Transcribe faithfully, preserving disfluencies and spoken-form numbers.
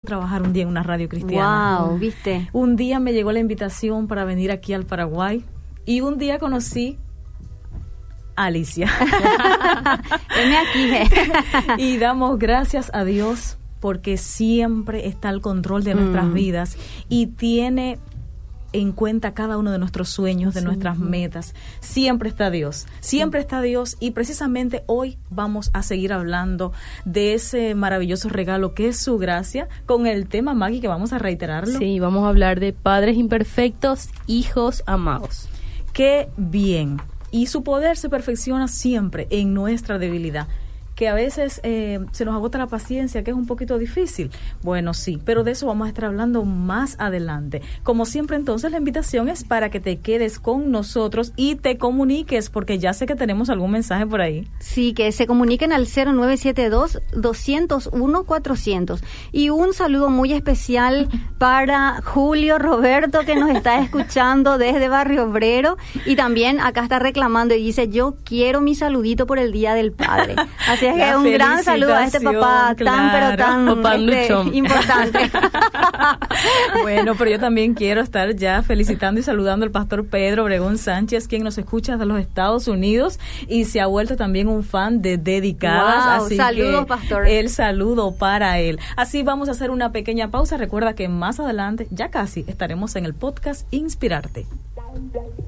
trabajar un día en una radio cristiana. Wow, ¿viste? Un día me llegó la invitación para venir aquí al Paraguay y un día conocí a Alicia. Venme aquí. Y damos gracias a Dios porque siempre está al control de nuestras mm. vidas y tiene en cuenta cada uno de nuestros sueños, de sí. nuestras metas. Siempre está Dios, siempre sí. está Dios, y precisamente hoy vamos a seguir hablando de ese maravilloso regalo que es su gracia, con el tema, Maggie, que vamos a reiterarlo. Sí, vamos a hablar de padres imperfectos, hijos amados. Qué bien. Y su poder se perfecciona siempre en nuestra debilidad, que a veces eh, se nos agota la paciencia, que es un poquito difícil. Bueno, sí, pero de eso vamos a estar hablando más adelante. Como siempre, entonces, la invitación es para que te quedes con nosotros y te comuniques, porque ya sé que tenemos algún mensaje por ahí. Sí, que se comuniquen al cero nueve siete dos, dos cero uno, cuatrocientos. Y un saludo muy especial para Julio Roberto, que nos está escuchando desde Barrio Obrero, y también acá está reclamando y dice, yo quiero mi saludito por el Día del Padre. Así es que un gran saludo a este papá, claro, tan pero tan este, importante. Bueno, pero yo también quiero estar ya felicitando y saludando al pastor Pedro Obregón Sánchez, quien nos escucha desde los Estados Unidos y se ha vuelto también un fan de Dedicadas. Wow, así saludos, que pastor. El saludo para él. Así vamos a hacer una pequeña pausa. Recuerda que más adelante, ya casi, estaremos en el podcast Inspirarte.